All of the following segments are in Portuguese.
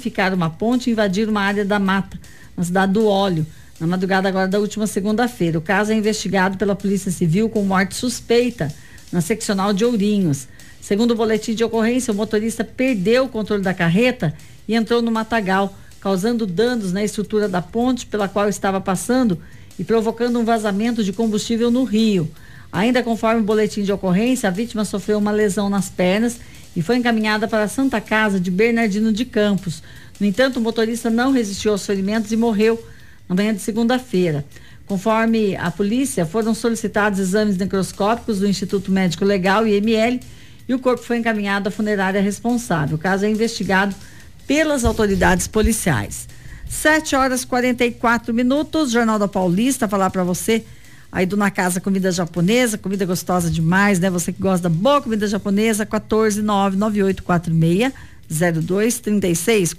danificaram uma ponte e invadiram uma área da mata, na cidade do Óleo, na madrugada agora da última segunda-feira. O caso é investigado pela Polícia Civil com morte suspeita na seccional de Ourinhos. Segundo o boletim de ocorrência, o motorista perdeu o controle da carreta e entrou no matagal, causando danos na estrutura da ponte pela qual estava passando e provocando um vazamento de combustível no rio. Ainda conforme o boletim de ocorrência, a vítima sofreu uma lesão nas pernas e foi encaminhada para a Santa Casa de Bernardino de Campos. No entanto, o motorista não resistiu aos ferimentos e morreu na manhã de segunda-feira. Conforme a polícia, foram solicitados exames necroscópicos do Instituto Médico Legal, IML, e o corpo foi encaminhado à funerária responsável. O caso é investigado pelas autoridades policiais. 7h44, Jornal da Paulista, falar para você aí do Na Casa Comida Japonesa, comida gostosa demais, né? Você que gosta da boa comida japonesa, 14998460236,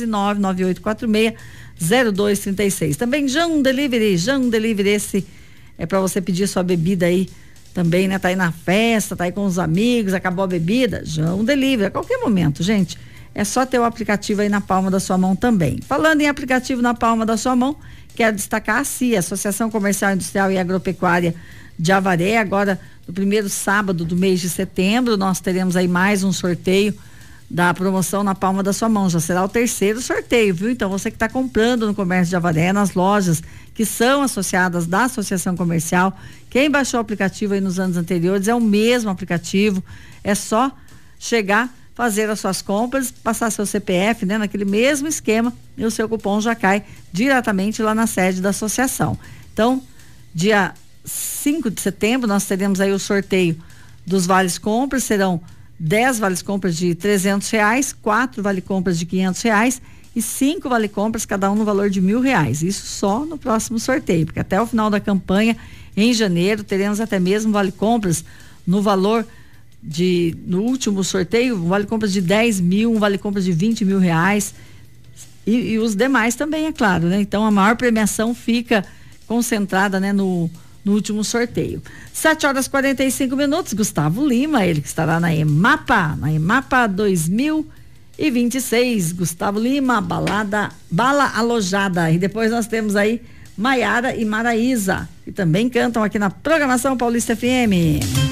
14998460236. Também Jão Delivery, esse é para você pedir sua bebida aí também, né? Tá aí na festa, tá aí com os amigos, acabou a bebida, Jão Delivery, a qualquer momento, gente. É só ter o aplicativo aí na palma da sua mão também. Falando em aplicativo na palma da sua mão, quero destacar a CIA, Associação Comercial, Industrial e Agropecuária de Avaré. Agora, no primeiro sábado do mês de setembro, nós teremos aí mais um sorteio da promoção na palma da sua mão. Já será o terceiro sorteio, viu? Então, você que está comprando no comércio de Avaré, nas lojas que são associadas da Associação Comercial, quem baixou o aplicativo aí nos anos anteriores, é o mesmo aplicativo, é só chegar, fazer as suas compras, passar seu CPF, né, naquele mesmo esquema, e o seu cupom já cai diretamente lá na sede da associação. Então, dia 5 de setembro, nós teremos aí o sorteio dos vales compras, serão 10 vales compras de R$300, 4 vale compras de R$500 e 5 vale compras, cada um no valor de R$1.000. Isso só no próximo sorteio, porque até o final da campanha, em janeiro, teremos até mesmo vale compras no valor no último sorteio, um vale compras de 10 mil, um vale compras de R$20.000 e os demais também, é claro, né? Então a maior premiação fica concentrada, né, no último sorteio. 7h45, Gustavo Lima, ele que estará na EMAPA 2026. Gustavo Lima, Bala Alojada. E depois nós temos aí Maiara e Maraísa, que também cantam aqui na programação Paulista FM.